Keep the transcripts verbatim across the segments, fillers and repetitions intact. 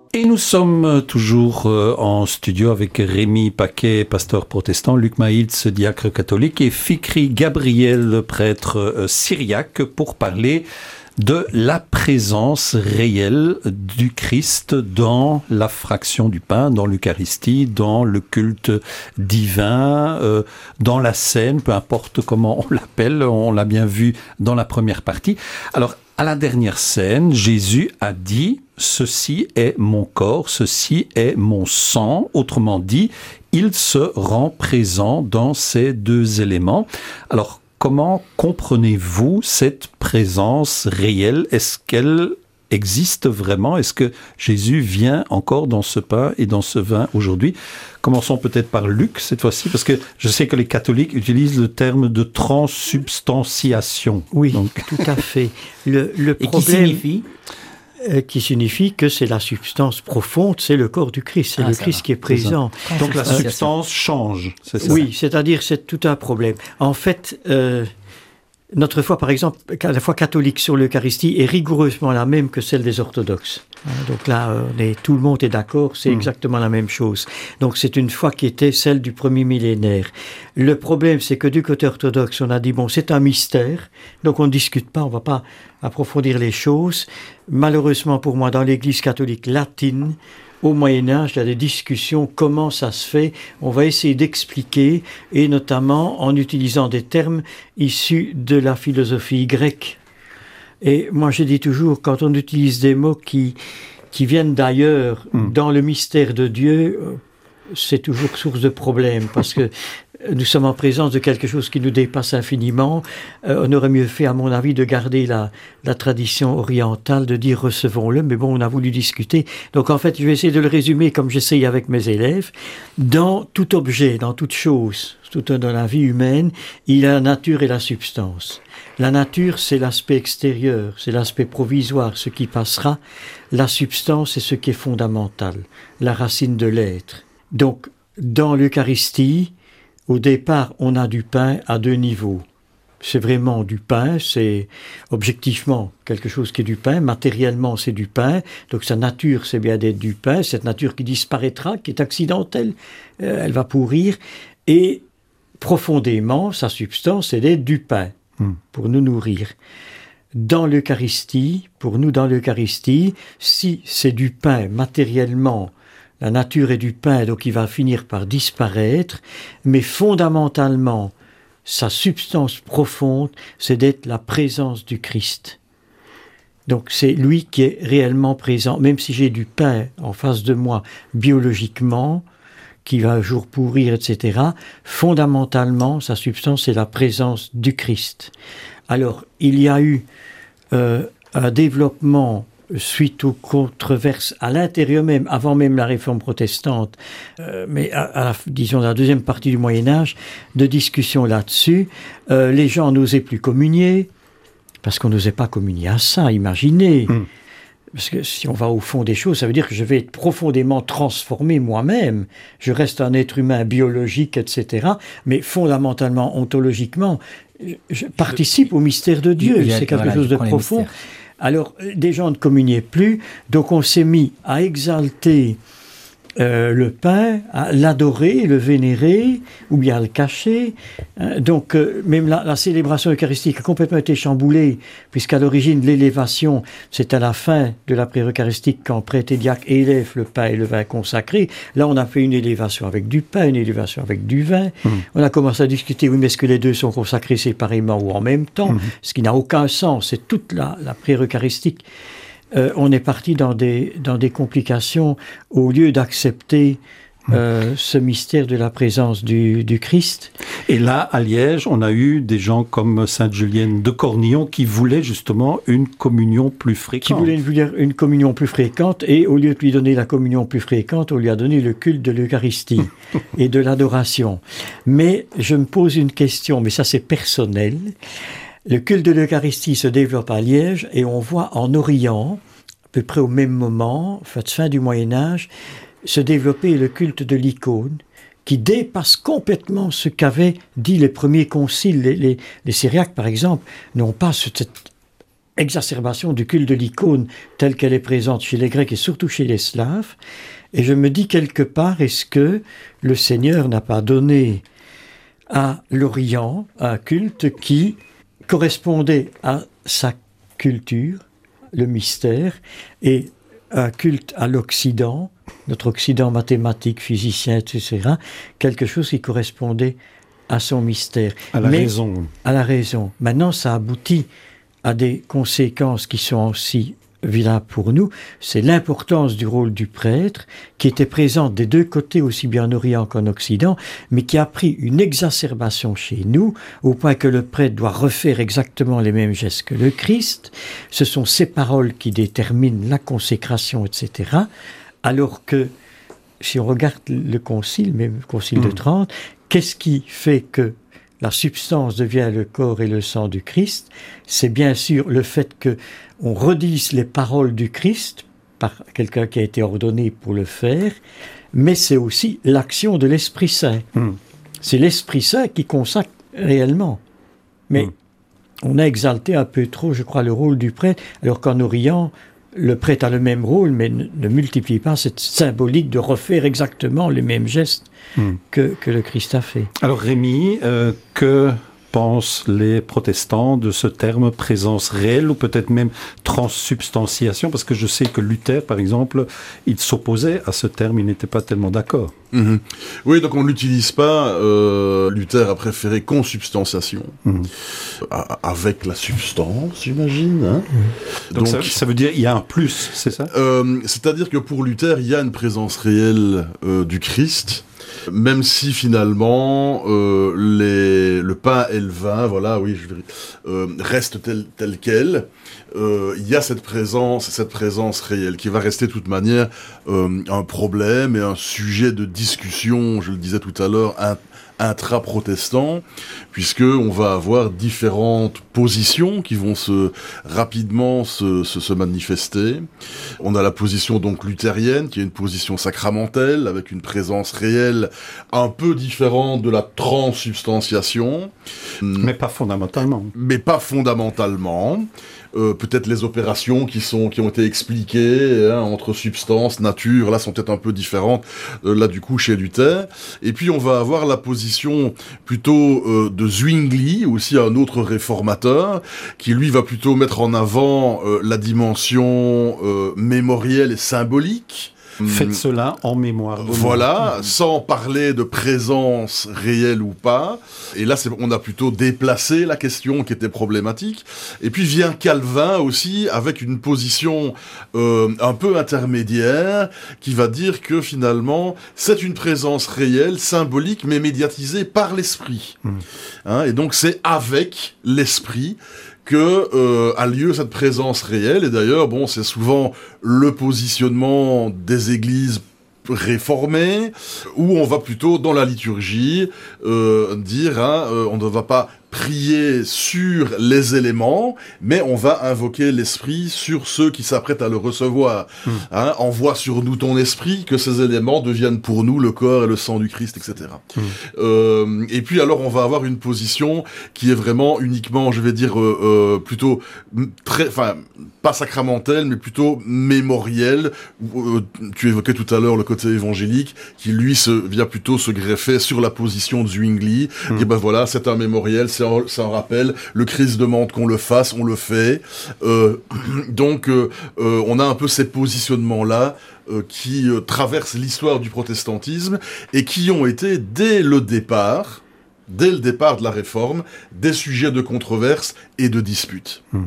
Et nous sommes toujours en studio avec Rémi Paquet, pasteur protestant, Luc Maïtz, diacre catholique, et Fikri Gabriel, prêtre syriaque, pour parler de la présence réelle du Christ dans la fraction du pain, dans l'Eucharistie, dans le culte divin, euh, dans la scène, peu importe comment on l'appelle, on l'a bien vu dans la première partie. Alors, à la dernière scène, Jésus a dit « Ceci est mon corps, ceci est mon sang ». Autrement dit, il se rend présent dans ces deux éléments. Alors, comment comprenez-vous cette présence réelle? Est-ce qu'elle existe vraiment? Est-ce que Jésus vient encore dans ce pain et dans ce vin aujourd'hui? Commençons peut-être par Luc cette fois-ci, parce que je sais que les catholiques utilisent le terme de transsubstantiation. Oui, donc. Tout à fait. Le, le et problème, qui signifie euh, qui signifie que c'est la substance profonde, c'est le corps du Christ, c'est ah, le Christ va. qui est présent. C'est donc la substance change, c'est ça? Oui, c'est-à-dire c'est tout un problème. En fait, euh, notre foi, par exemple, la foi catholique sur l'Eucharistie est rigoureusement la même que celle des orthodoxes. Donc là, on est, tout le monde est d'accord, c'est mmh. exactement la même chose. Donc c'est une foi qui était celle du premier millénaire. Le problème, c'est que du côté orthodoxe, on a dit, bon, c'est un mystère, donc on ne discute pas, on ne va pas approfondir les choses. Malheureusement pour moi, dans l'Église catholique latine, au Moyen-Âge, il y a des discussions, comment ça se fait. On va essayer d'expliquer, et notamment en utilisant des termes issus de la philosophie grecque. Et moi, je dis toujours, quand on utilise des mots qui, qui viennent d'ailleurs, mmh. dans le mystère de Dieu, c'est toujours source de problème, parce que nous sommes en présence de quelque chose qui nous dépasse infiniment. Euh, on aurait mieux fait, à mon avis, de garder la, la tradition orientale, de dire recevons-le, mais bon, on a voulu discuter. Donc en fait, je vais essayer de le résumer comme j'essaye avec mes élèves. Dans tout objet, dans toute chose, tout dans la vie humaine, il y a la nature et la substance. La nature, c'est l'aspect extérieur, c'est l'aspect provisoire, ce qui passera. La substance, c'est ce qui est fondamental, la racine de l'être. Donc, dans l'Eucharistie, au départ, on a du pain à deux niveaux. C'est vraiment du pain, c'est objectivement quelque chose qui est du pain, matériellement c'est du pain, donc sa nature c'est bien d'être du pain, cette nature qui disparaîtra, qui est accidentelle, euh, elle va pourrir, et profondément, sa substance c'est d'être du pain, mmh. pour nous nourrir. Dans l'Eucharistie, pour nous dans l'Eucharistie, si c'est du pain matériellement, la nature est du pain, donc il va finir par disparaître, mais fondamentalement, sa substance profonde, c'est d'être la présence du Christ. Donc c'est lui qui est réellement présent, même si j'ai du pain en face de moi biologiquement, qui va un jour pourrir, et cetera, fondamentalement, sa substance, c'est la présence du Christ. Alors, il y a eu euh, un développement suite aux controverses à l'intérieur même, avant même la réforme protestante, euh, mais à, à la, disons, la deuxième partie du Moyen-Âge, de discussions là-dessus. Euh, les gens n'osaient plus communier, parce qu'on n'osait pas communier à ça, imaginez. Mmh. Parce que si on va au fond des choses, ça veut dire que je vais être profondément transformé moi-même. Je reste un être humain biologique, et cetera. Mais fondamentalement, ontologiquement, je participe au mystère de Dieu. C'est quelque voilà, chose de profond. Alors, des gens ne communiaient plus, donc on s'est mis à exalter euh, le pain, à l'adorer, le vénérer, ou bien à le cacher. Hein, donc, euh, même la, la célébration eucharistique a complètement été chamboulée, puisqu'à l'origine, l'élévation, c'est à la fin de la prière eucharistique, quand prêtre et diacre élèvent le pain et le vin consacré. Là, on a fait une élévation avec du pain, une élévation avec du vin. Mmh. On a commencé à discuter, oui, mais est-ce que les deux sont consacrés séparément ou en même temps? Mmh. Ce qui n'a aucun sens, c'est toute la, la prière eucharistique. Euh, on est parti dans des, dans des complications au lieu d'accepter euh, ce mystère de la présence du, du Christ. Et là, à Liège, on a eu des gens comme Sainte Julienne de Cornillon qui voulaient justement une communion plus fréquente. Qui voulaient une, une communion plus fréquente, et au lieu de lui donner la communion plus fréquente, on lui a donné le culte de l'Eucharistie et de l'adoration. Mais je me pose une question, mais ça c'est personnel. Le culte de l'Eucharistie se développe à Liège et on voit en Orient, à peu près au même moment, fin du Moyen-Âge, se développer le culte de l'icône qui dépasse complètement ce qu'avaient dit les premiers conciles. Les, les, les Syriaques, par exemple, n'ont pas cette exacerbation du culte de l'icône telle qu'elle est présente chez les Grecs et surtout chez les Slaves. Et je me dis quelque part, est-ce que le Seigneur n'a pas donné à l'Orient un culte qui correspondait à sa culture, le mystère, et un culte à l'Occident, notre Occident mathématique, physicien, et cetera, quelque chose qui correspondait à son mystère. À la Mais, raison. À la raison. Maintenant, ça aboutit à des conséquences qui sont aussi vilaines pour nous. C'est l'importance du rôle du prêtre, qui était présente des deux côtés, aussi bien en Orient qu'en Occident, mais qui a pris une exacerbation chez nous, au point que le prêtre doit refaire exactement les mêmes gestes que le Christ. Ce sont ces paroles qui déterminent la consécration, et cetera. Alors que, si on regarde le concile, même le concile mmh. de Trente, qu'est-ce qui fait que la substance devient le corps et le sang du Christ? C'est bien sûr le fait que on redise les paroles du Christ par quelqu'un qui a été ordonné pour le faire, mais c'est aussi l'action de l'Esprit Saint. Mm. C'est l'Esprit Saint qui consacre réellement. Mais mm. on a exalté un peu trop, je crois, le rôle du prêtre, alors qu'en Orient, le prêtre a le même rôle, mais ne, ne multiplie pas cette symbolique de refaire exactement les mêmes gestes mm. que, que le Christ a fait. Alors Rémi, euh, que pensent les protestants de ce terme présence réelle ou peut-être même transsubstantiation? Parce que je sais que Luther, par exemple, il s'opposait à ce terme, il n'était pas tellement d'accord. Mmh. Oui, donc on ne l'utilise pas. Euh, Luther a préféré consubstantiation, mmh. avec la substance, j'imagine. Hein. Mmh. Donc, donc ça, ça veut dire qu'il y a un plus, c'est ça? euh, C'est-à-dire que pour Luther, il y a une présence réelle euh, du Christ, même si finalement euh, les, le pain et le vin, voilà, oui, je dirais, euh, restent tel tel quel. Euh, il y a cette présence, cette présence réelle qui va rester de toute manière euh, un problème et un sujet de discussion, je le disais tout à l'heure, un, intra-protestant, puisque on va avoir différentes positions qui vont se rapidement se, se, se manifester. On a la position donc luthérienne, qui est une position sacramentelle, avec une présence réelle un peu différente de la transsubstantiation. Mais pas fondamentalement. Mais pas fondamentalement. Euh, peut-être les opérations qui sont qui ont été expliquées hein, entre substance, nature, là sont peut-être un peu différentes euh, là du coup chez Luther. Et puis on va avoir la position plutôt euh, de Zwingli, aussi un autre réformateur, qui lui va plutôt mettre en avant euh, la dimension euh, mémorielle et symbolique. Faites cela en mémoire de Voilà, moi. sans parler de présence réelle ou pas. Et là, c'est, on a plutôt déplacé la question qui était problématique. Et puis vient Calvin aussi, avec une position euh, un peu intermédiaire, qui va dire que finalement, c'est une présence réelle, symbolique, mais médiatisée par l'esprit. Mmh. Hein, et donc, c'est avec l'esprit que euh, a lieu cette présence réelle. Et d'ailleurs, bon, c'est souvent le positionnement des églises réformées, où on va plutôt dans la liturgie euh, dire, hein, euh, on ne va pas prier sur les éléments, mais on va invoquer l'esprit sur ceux qui s'apprêtent à le recevoir. Mmh. Hein, envoie sur nous ton esprit, que ces éléments deviennent pour nous le corps et le sang du Christ, et cetera. Mmh. Euh, et puis alors on va avoir une position qui est vraiment uniquement, je vais dire, euh, euh, plutôt très, enfin, pas sacramentelle, mais plutôt mémorielle. Euh, tu évoquais tout à l'heure le côté évangélique, qui lui se, vient plutôt se greffer sur la position de Zwingli. Mmh. Et ben voilà, c'est un mémoriel, c'est un, c'est un rappel, le Christ demande qu'on le fasse, on le fait. Euh, donc, euh, euh, on a un peu ces positionnements-là euh, qui euh, traversent l'histoire du protestantisme et qui ont été, dès le départ, dès le départ de la Réforme, des sujets de controverse et de dispute. Mmh.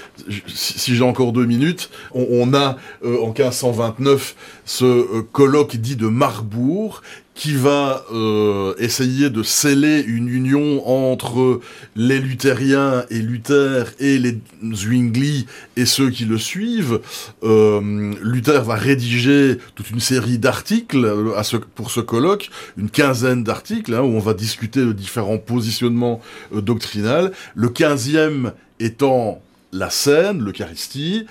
Si, si j'ai encore deux minutes, on, on a euh, en quinze cent vingt-neuf ce euh, colloque dit de Marbourg, qui va euh, essayer de sceller une union entre les luthériens et Luther et les Zwingli et ceux qui le suivent. Euh, Luther va rédiger toute une série d'articles à ce, pour ce colloque, une quinzaine d'articles, hein, où on va discuter de différents positionnements euh, doctrinaux. Le quinzième étant la scène, l'Eucharistie.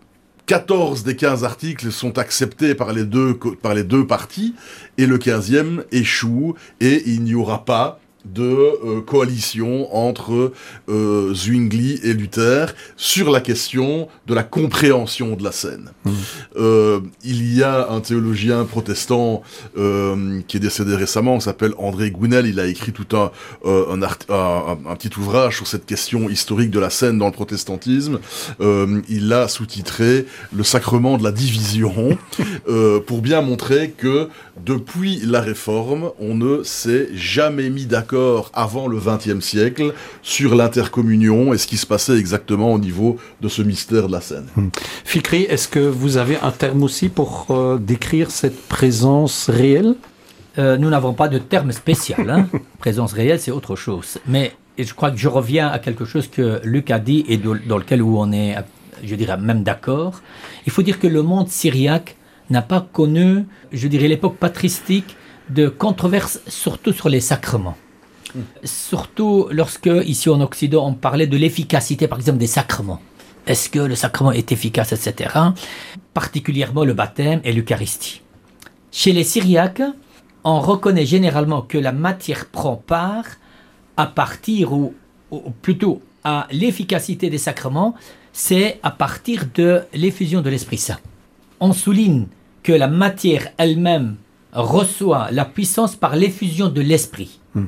quatorze des quinze articles sont acceptés par les deux, par les deux parties, et le quinzième échoue, et il n'y aura pas de euh, coalition entre euh, Zwingli et Luther sur la question de la compréhension de la scène. Mmh. Euh, il y a un théologien protestant euh, qui est décédé récemment, qui s'appelle André Gounel. Il a écrit tout un, euh, un, art- un, un petit ouvrage sur cette question historique de la scène dans le protestantisme. Euh, il l'a sous-titré « Le sacrement de la division » euh, pour bien montrer que depuis la Réforme, on ne s'est jamais mis d'accord avant le vingtième siècle sur l'intercommunion et ce qui se passait exactement au niveau de ce mystère de la scène. Hum. Fikri, est-ce que vous avez un terme aussi pour euh, décrire cette présence réelle ? euh, Nous n'avons pas de terme spécial. Hein. Présence réelle, c'est autre chose. Mais je crois que je reviens à quelque chose que Luc a dit et de, dans lequel où on est, je dirais, même d'accord. Il faut dire que le monde syriaque n'a pas connu, je dirais, l'époque patristique de controverses, surtout sur les sacrements. Mmh. Surtout lorsque, ici en Occident, on parlait de l'efficacité, par exemple, des sacrements. Est-ce que le sacrement est efficace, et cetera. Particulièrement le baptême et l'Eucharistie. Chez les Syriaques, on reconnaît généralement que la matière prend part à partir, ou, ou plutôt à l'efficacité des sacrements, c'est à partir de l'effusion de l'Esprit Saint. On souligne que la matière elle-même reçoit la puissance par l'effusion de l'Esprit. Mmh.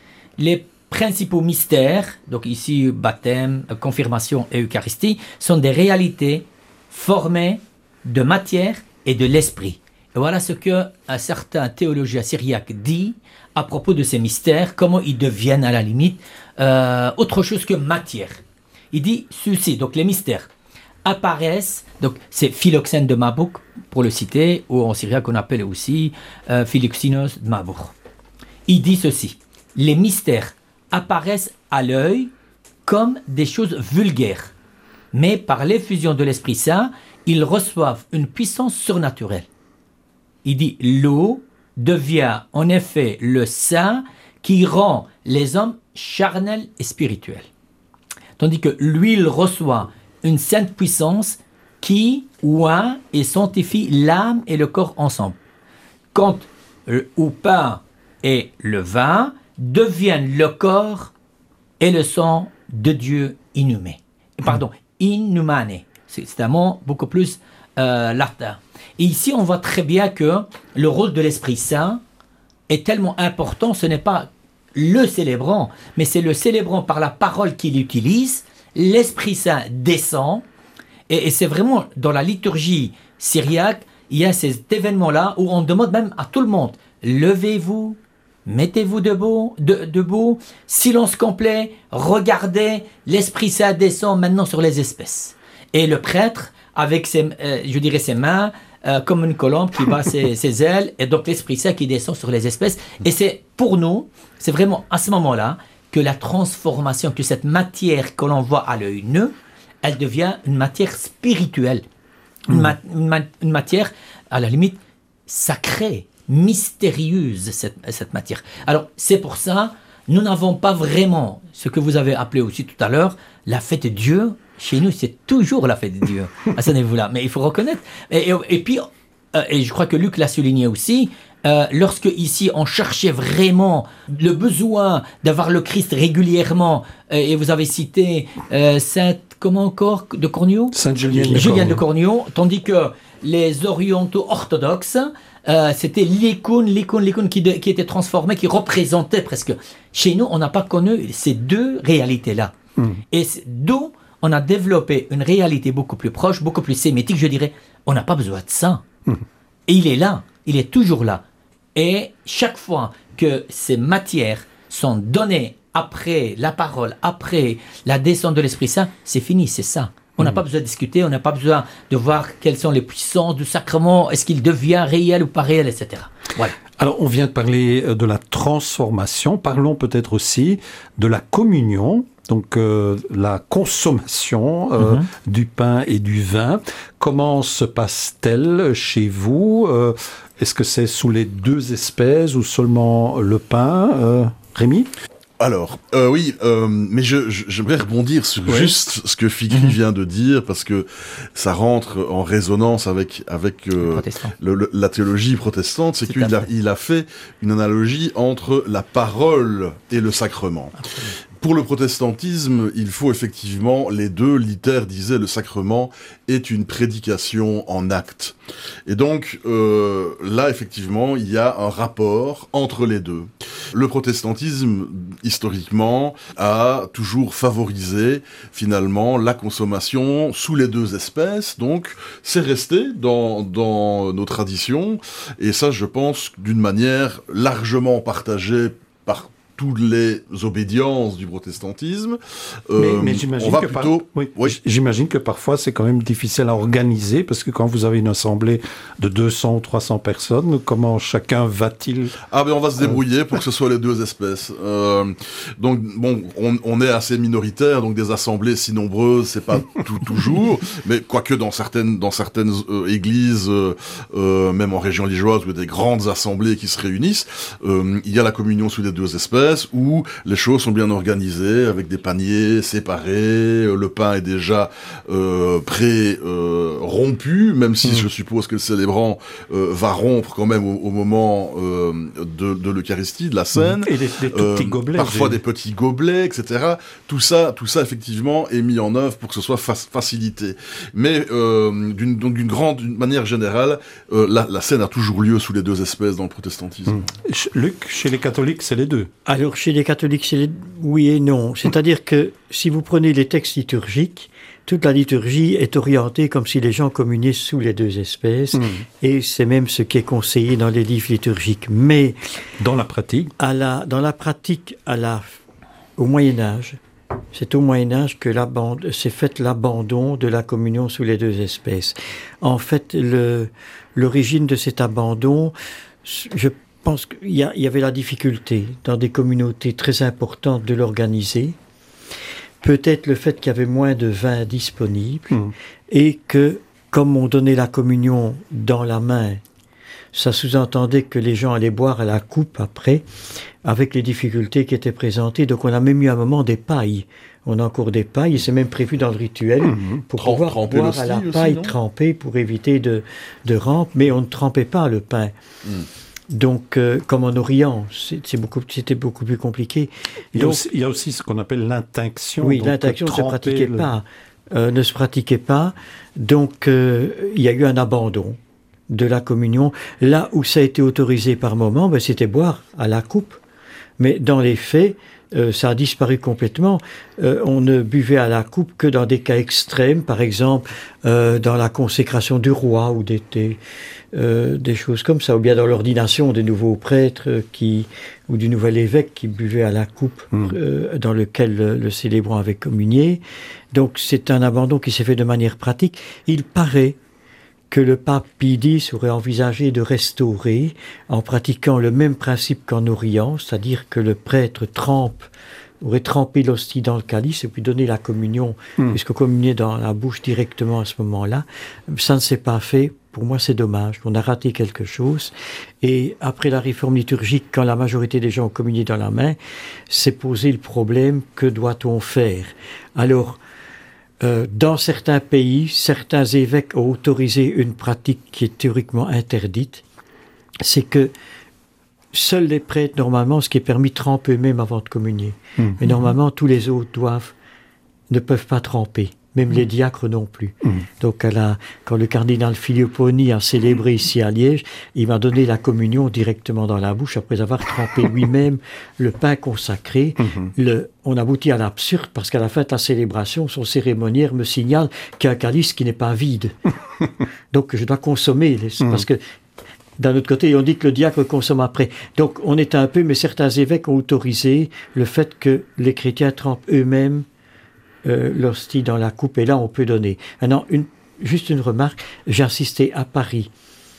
Les principaux mystères, donc ici baptême, confirmation et Eucharistie, sont des réalités formées de matière et de l'Esprit. Et voilà ce qu'un certain théologien syriaque dit à propos de ces mystères, comment ils deviennent à la limite euh, autre chose que matière. Il dit ceci, donc les mystères apparaissent, donc c'est Philoxène de Mabouk, pour le citer, ou en syriaque on appelle aussi euh, Philoxinos de Mabouk. Il dit ceci, les mystères apparaissent à l'œil comme des choses vulgaires, mais par l'effusion de l'Esprit Saint, ils reçoivent une puissance surnaturelle. Il dit, l'eau devient en effet le Saint qui rend les hommes charnels et spirituels. Tandis que l'huile reçoit une sainte puissance qui oint et sanctifie l'âme et le corps ensemble. Quand le pain et le vin deviennent le corps et le sang de Dieu inhumé. Pardon, inhumane. C'est, c'est un mot beaucoup plus euh, latin. Et ici, on voit très bien que le rôle de l'Esprit Saint est tellement important. Ce n'est pas le célébrant, mais c'est le célébrant par la parole qu'il utilise. L'Esprit Saint descend. Et, et c'est vraiment dans la liturgie syriaque, il y a cet événement-là où on demande même à tout le monde, levez-vous, mettez-vous debout, de, debout, silence complet, regardez, l'Esprit Saint descend maintenant sur les espèces. Et le prêtre, avec ses, euh, je dirais ses mains, euh, comme une colombe qui bat ses, ses ailes, et donc l'Esprit Saint qui descend sur les espèces. Et c'est pour nous, c'est vraiment à ce moment-là que la transformation, que cette matière que l'on voit à l'œil nu, elle devient une matière spirituelle, mmh. une, ma- une, ma- une matière à la limite sacrée, mystérieuse, cette, cette matière. Alors c'est pour ça, nous n'avons pas vraiment ce que vous avez appelé aussi tout à l'heure, la fête de Dieu. Chez nous, c'est toujours la fête de Dieu à ce niveau-là, mais il faut reconnaître. Et, et, et puis, euh, et je crois que Luc l'a souligné aussi, euh, lorsque ici on cherchait vraiment le besoin d'avoir le Christ régulièrement, euh, et vous avez cité euh, Sainte, comment encore, de Cornio Sainte Julienne de Julienne de Cornio, tandis que les orientaux orthodoxes, euh, c'était l'icône, l'icône, l'icône qui, de, qui était transformée, qui représentait presque. Chez nous, on n'a pas connu ces deux réalités-là. Mmh. Et d'où on a développé une réalité beaucoup plus proche, beaucoup plus sémitique, je dirais. On n'a pas besoin de ça. Mmh. Et il est là, il est toujours là. Et chaque fois que ces matières sont données après la parole, après la descente de l'Esprit Saint, c'est fini, c'est ça. On n'a mmh. pas besoin de discuter, on n'a pas besoin de voir quelles sont les puissances du sacrement, est-ce qu'il devient réel ou pas réel, et cetera. Voilà. Alors, on vient de parler de la transformation. Parlons peut-être aussi de la communion, donc euh, la consommation euh, mmh. du pain et du vin. Comment se passe-t-elle chez vous ? euh, Est-ce que c'est sous les deux espèces ou seulement le pain, euh, Rémi ? Alors, euh, oui, euh, mais je, je, j'aimerais rebondir sur ouais. juste ce que Fikri mmh. vient de dire, parce que ça rentre en résonance avec, avec euh, le, le, la théologie protestante, c'est Tout qu'il a, il a fait une analogie entre la parole et le sacrement. Absolument. Pour le protestantisme, il faut effectivement les deux. Luther disait le sacrement est une prédication en acte. Et donc, euh, là, effectivement, il y a un rapport entre les deux. Le protestantisme, historiquement, a toujours favorisé, finalement, la consommation sous les deux espèces. Donc, c'est resté dans, dans nos traditions. Et ça, je pense, d'une manière largement partagée par toutes les obédiences du protestantisme. Euh, mais, mais j'imagine, on va que plutôt... par... oui, oui. j'imagine que parfois c'est quand même difficile à organiser, parce que quand vous avez une assemblée de deux cents ou trois cents personnes, comment chacun va-t-il... Ah ben on va se débrouiller euh... pour que ce soit les deux espèces. Euh, donc bon, on, on est assez minoritaire, donc des assemblées si nombreuses, c'est pas tout toujours, mais quoique dans certaines, dans certaines euh, églises, euh, euh, même en région liégeoise, où il y a des grandes assemblées qui se réunissent, euh, il y a la communion sous les deux espèces, où les choses sont bien organisées, avec des paniers séparés, le pain est déjà euh, pré-rompu, euh, même si mmh. je suppose que le célébrant euh, va rompre quand même au, au moment euh, de, de l'Eucharistie, de la scène. Et des, des tout petits euh, gobelets. Parfois j'ai... des petits gobelets, et cetera. Tout ça, tout ça, effectivement, est mis en œuvre pour que ce soit fa- facilité. Mais euh, d'une, donc, d'une grande d'une manière générale, euh, la, la scène a toujours lieu sous les deux espèces dans le protestantisme. Mmh. Luc, chez les catholiques, c'est les deux. Alors, chez les catholiques, c'est les... oui et non. C'est-à-dire que si vous prenez les textes liturgiques, toute la liturgie est orientée comme si les gens communiaient sous les deux espèces, mmh. et c'est même ce qui est conseillé dans les livres liturgiques. Mais dans la pratique, à la, dans la pratique, à la, au Moyen Âge, c'est au Moyen Âge que s'est fait l'abandon de la communion sous les deux espèces. En fait, le, l'origine de cet abandon, je Je pense qu'il y, y avait la difficulté dans des communautés très importantes de l'organiser. Peut-être le fait qu'il y avait moins de vin disponible mmh. et que, comme on donnait la communion dans la main, ça sous-entendait que les gens allaient boire à la coupe après, avec les difficultés qui étaient présentées. Donc on a même eu à un moment des pailles. On a encore des pailles, et c'est même prévu dans le rituel, mmh. pour Trempe, pouvoir boire à la paille aussi, trempée pour éviter de, de rampe, mais on ne trempait pas le pain. Mmh. Donc, euh, comme en Orient, c'est, c'est beaucoup, c'était beaucoup plus compliqué. Il y, donc, a aussi, il y a aussi ce qu'on appelle l'intinction. Oui, l'intinction ne se pratiquait le... pas. Euh, ne se pratiquait pas. Donc, euh, il y a eu un abandon de la communion. Là où ça a été autorisé par moment, ben, c'était boire à la coupe. Mais dans les faits, euh, ça a disparu complètement. Euh, on ne buvait à la coupe que dans des cas extrêmes, par exemple euh, dans la consécration du roi ou des, des, euh, des choses comme ça, ou bien dans l'ordination des nouveaux prêtres qui, ou du nouvel évêque qui buvait à la coupe mmh. euh, dans lequel le, le célébrant avait communié. Donc c'est un abandon qui s'est fait de manière pratique. Il paraît que le pape Pie X aurait envisagé de restaurer en pratiquant le même principe qu'en Orient, c'est-à-dire que le prêtre trempe, aurait trempé l'hostie dans le calice et puis donné la communion, mmh. puisque communier dans la bouche directement à ce moment-là. Ça ne s'est pas fait. Pour moi, c'est dommage. On a raté quelque chose. Et après la réforme liturgique, quand la majorité des gens ont communié dans la main, s'est posé le problème, que doit-on faire? Alors, Euh, dans certains pays, certains évêques ont autorisé une pratique qui est théoriquement interdite, c'est que seuls les prêtres, normalement, ce qui est permis, trempent eux-mêmes avant de communier. Mmh. Mais normalement, tous les autres doivent, ne peuvent pas tremper, même mmh. les diacres non plus. Mmh. Donc, à la, quand le cardinal Filipponi a célébré ici à Liège, il m'a donné la communion directement dans la bouche, après avoir trempé lui-même le pain consacré. Mmh. Le, on aboutit à l'absurde, parce qu'à la fin de la célébration, son cérémoniaire me signale qu'il y a un calice qui n'est pas vide. Donc, je dois consommer, mmh. parce que d'un autre côté, on dit que le diacre consomme après. Donc, on est un peu, mais certains évêques ont autorisé le fait que les chrétiens trempent eux-mêmes euh, l'hostie dans la coupe, et là, on peut donner. Maintenant, une, juste une remarque, j'ai assisté à Paris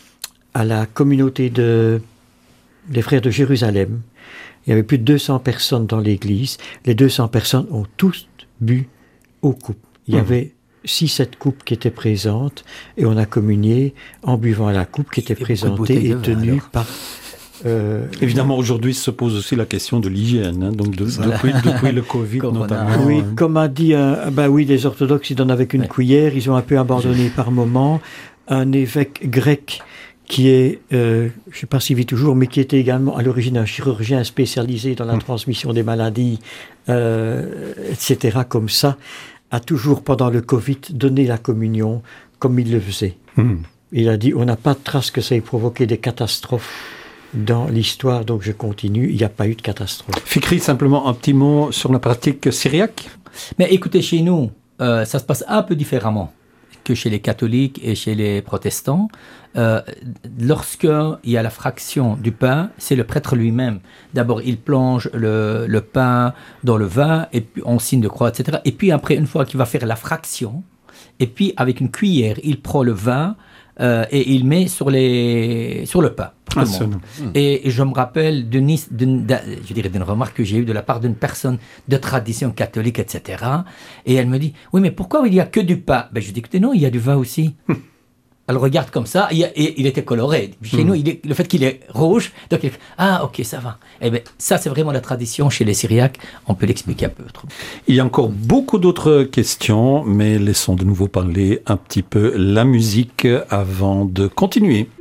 à la communauté de, des frères de Jérusalem. Il y avait plus de deux cents personnes dans l'église. Les deux cents personnes ont tous bu aux coupes. Il y mmh. avait six sept coupes qui étaient présentes, et on a communié en buvant à la coupe qui était présentée et tenue par Euh, Évidemment, aujourd'hui se pose aussi la question de l'hygiène, hein, donc de, depuis, depuis le Covid Corona. notamment. Oui, hein. comme a dit, un, ben oui, les orthodoxes, ils donnent avec une Ouais. cuillère, ils ont un peu abandonné par moment. Un évêque grec qui est, euh, je ne sais pas s'il vit toujours, mais qui était également à l'origine un chirurgien spécialisé dans la Mmh. transmission des maladies, euh, et cetera, comme ça, a toujours, pendant le Covid, donné la communion comme il le faisait. Mmh. Il a dit, on n'a pas de trace que ça ait provoqué des catastrophes dans l'histoire, donc je continue, il n'y a pas eu de catastrophe. Fikri, simplement un petit mot sur la pratique syriaque. Mais écoutez, chez nous, euh, ça se passe un peu différemment que chez les catholiques et chez les protestants. Euh, Lorsqu'il y a la fraction du pain, c'est le prêtre lui-même. D'abord, il plonge le, le pain dans le vin, et puis en signe de croix, et cetera. Et puis après, une fois qu'il va faire la fraction, et puis avec une cuillère, il prend le vin euh, et il met sur, les, sur le pain. Pour Ah, tout le ça, monde. non. Et, et je me rappelle d'une, d'une, d'un- je dirais d'une remarque que j'ai eue de la part d'une personne de tradition catholique, et cetera. Et elle me dit, oui, mais pourquoi il n'y a que du pain? Ben, je dis, écoutez, non, il y a du vin aussi. Elle regarde comme ça, et, et il était coloré. Chez nous, il est, le fait qu'il est rouge, donc il, ah, ok, ça va. Eh ben, ça, c'est vraiment la tradition chez les Syriaques. On peut l'expliquer un peu. Il y a encore beaucoup d'autres questions, mais laissons de nouveau parler un petit peu la musique avant de continuer.